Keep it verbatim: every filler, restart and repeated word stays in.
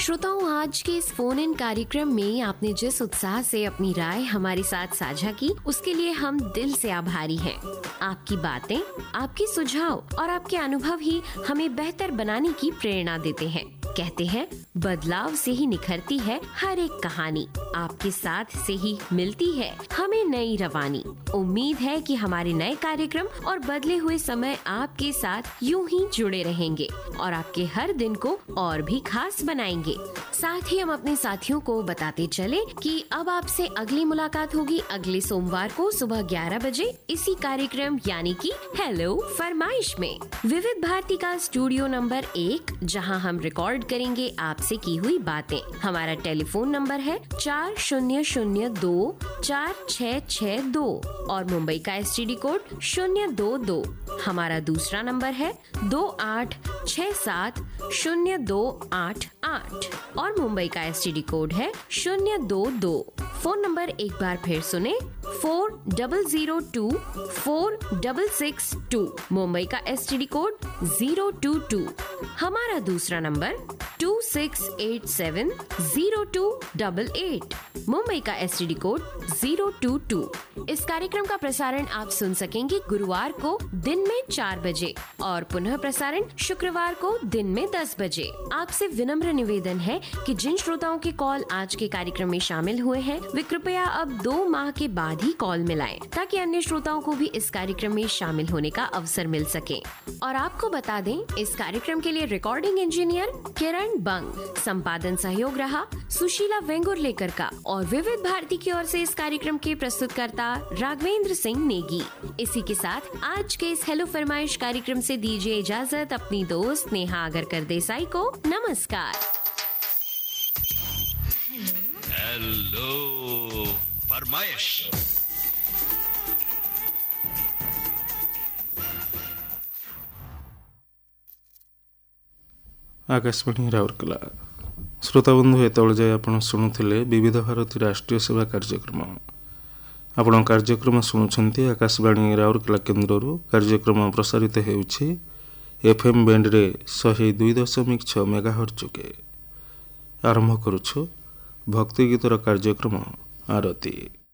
श्रोताओं, आज के इस फोन इन कार्यक्रम में आपने जिस उत्साह से अपनी राय हमारे साथ साझा की, उसके लिए हम दिल से आभारी हैं। आपकी बातें, आपके सुझाव और आपके अनुभव ही हमें बेहतर बनाने की प्रेरणा देते हैं। कहते हैं, बदलाव से ही निखरती है हर एक कहानी, आपके साथ से ही मिलती है हमें नई रवानी। उम्मीद है कि हमारे नए कार्यक्रम और बदले हुए समय आपके साथ यूं ही जुड़े रहेंगे और आपके हर दिन को और भी खास बनाएंगे। साथ ही हम अपने साथियों को बताते चले कि अब आपसे अगली मुलाकात होगी अगले सोमवार को सुबह ग्यारह बजे इसी कार्यक्रम यानी कि हेलो फरमाइश में, विविध भारती का स्टूडियो नंबर एक, जहां हम रिकॉर्ड करेंगे आपसे की हुई बातें। हमारा टेलीफोन नंबर है चार शून्य शून्य दो चार छः छः दो और मुंबई का एस टी डी कोड शून्य दो दो। हमारा दूसरा नंबर है दो आठ छः सात शून्य दो आठ आठ और मुंबई का एस टी डी कोड है शून्य दो दो। फोन नंबर एक बार फिर सुने, four double zero to four double six to, Mumbai का S T D code zero to to. हमारा दूसरा number two six eight seven zero to double eight, Mumbai का S T D code zero to to. इस कार्यक्रम का प्रसारण आप सुन सकेंगे गुरुवार को दिन में चार बजे और पुनः प्रसारण शुक्रवार को दिन में दस बजे। आपसे विनम्र निवेदन है कि जिन श्रोताओं के कॉल आज के कार्यक्रम में शामिल हुए हैं, वे कृपया अब दो माह के बाद ही कॉल मिलाएं, ताकि अन्य श्रोताओं को भी इस कार्यक्रम में शामिल होने का अवसर मिल सके। और आपको बता दें, इस कार्यक्रम के लिए रिकॉर्डिंग इंजीनियर किरण बंग, संपादन सहयोग रहा सुशीला वेंगुर्लेकर का और विविध भारती की ओर से इस कार्यक्रम के प्रस्तुतकर्ता राघवेंद्र सिंह नेगी। इसी के साथ आज के इस हेलो फरमाइश कार्यक्रम से दीजिए इजाजत अपनी दोस्त नेहा आगरकर देसाई को। नमस्कार। हेलो फरमाइश। आकाशवाणी राउरकेला। श्रोताबंधु एतल जाए आपण शुणुले विविध भारती राष्ट्रीय सेवा कार्यक्रम। आपण कार्यक्रम शुणुंट आकाशवाणी राउरकेला केन्द्र। कार्यक्रम प्रसारित होउछि एफएम बैंड रे शहे दुई दशमिक छ मेगाहर्ट्ज के। आरंभ करुछु भक्ति गीतर कार्यक्रम आरती।